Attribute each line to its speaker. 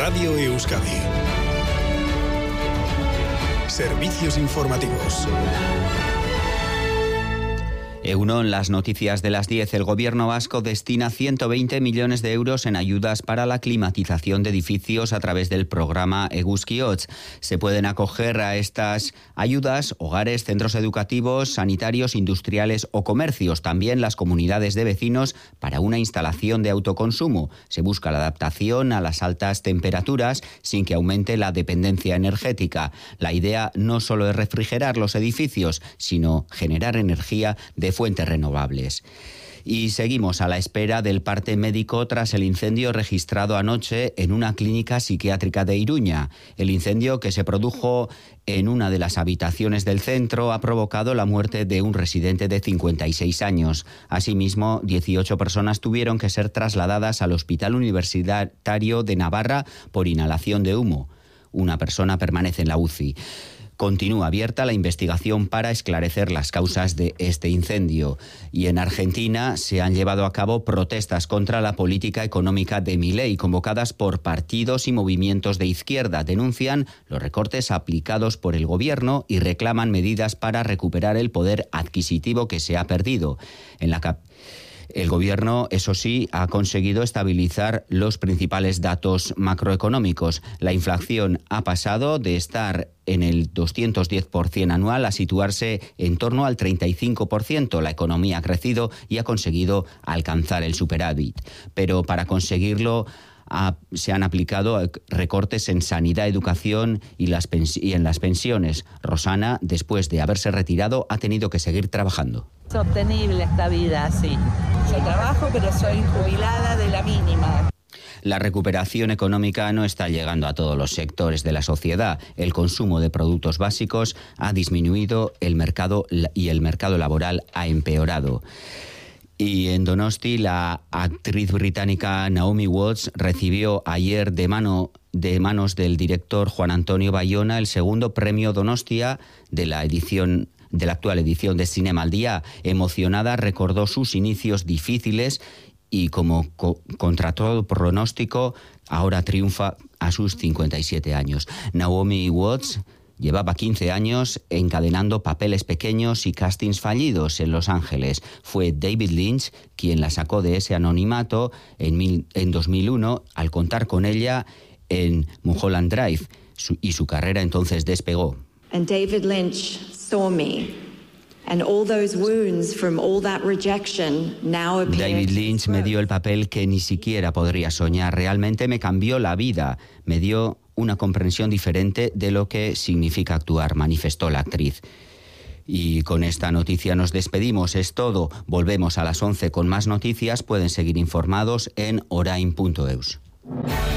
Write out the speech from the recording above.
Speaker 1: Radio Euskadi. Servicios informativos.
Speaker 2: EUNON, las noticias de las 10. El gobierno vasco destina 120 millones de euros en ayudas para la climatización de edificios a través del programa Eguzki-Hots. Se pueden acoger a estas ayudas hogares, centros educativos, sanitarios, industriales o comercios. También las comunidades de vecinos para una instalación de autoconsumo. Se busca la adaptación a las altas temperaturas sin que aumente la dependencia energética. La idea no solo es refrigerar los edificios, sino generar energía de fuentes renovables. Y seguimos a la espera del parte médico tras el incendio registrado anoche en una clínica psiquiátrica de Iruña. El incendio, que se produjo en una de las habitaciones del centro, ha provocado la muerte de un residente de 56 años. Asimismo, 18 personas tuvieron que ser trasladadas al Hospital Universitario de Navarra por inhalación de humo. Una persona permanece en la UCI. Continúa abierta la investigación para esclarecer las causas de este incendio. Y en Argentina se han llevado a cabo protestas contra la política económica de Milei, convocadas por partidos y movimientos de izquierda. Denuncian los recortes aplicados por el gobierno y reclaman medidas para recuperar el poder adquisitivo que se ha perdido. El gobierno, eso sí, ha conseguido estabilizar los principales datos macroeconómicos. La inflación ha pasado de estar en el 210% anual a situarse en torno al 35%. La economía ha crecido y ha conseguido alcanzar el superávit. Pero para conseguirlo se han aplicado recortes en sanidad, educación y en las pensiones. Rosana, después de haberse retirado, ha tenido que seguir trabajando.
Speaker 3: Es sostenible esta vida, sí. Yo trabajo, pero soy jubilada de la mínima.
Speaker 2: La recuperación económica no está llegando a todos los sectores de la sociedad. El consumo de productos básicos ha disminuido, el mercado laboral ha empeorado. Y en Donosti, la actriz británica Naomi Watts recibió ayer de manos del director Juan Antonio Bayona el segundo premio Donostia de la actual edición de Cinema al Día. Emocionada, recordó sus inicios difíciles y, como contra todo pronóstico, ahora triunfa a sus 57 años. Naomi Watts llevaba 15 años encadenando papeles pequeños y castings fallidos en Los Ángeles. Fue David Lynch quien la sacó de ese anonimato en 2001 al contar con ella en Mulholland Drive, y su carrera entonces despegó.
Speaker 4: And David Lynch saw me, and all those wounds from all that rejection now appeared.
Speaker 2: David Lynch me dio el papel que ni siquiera podría soñar. Realmente me cambió la vida. Me dio una comprensión diferente de lo que significa actuar, manifestó la actriz. Y con esta noticia nos despedimos. Es todo. Volvemos a las 11 con más noticias. Pueden seguir informados en orain.eus.